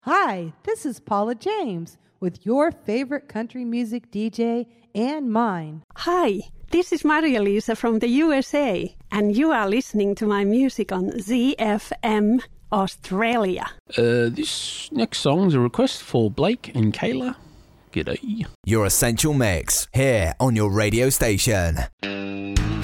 Hi, this is Paula James with your favorite country music DJ and mine. Hi, this is Maria-Lisa from the USA, and you are listening to my music on ZFM Australia. This next song is a request for Blake and Kayla. G'day. Your Essential Mix, here on your radio station.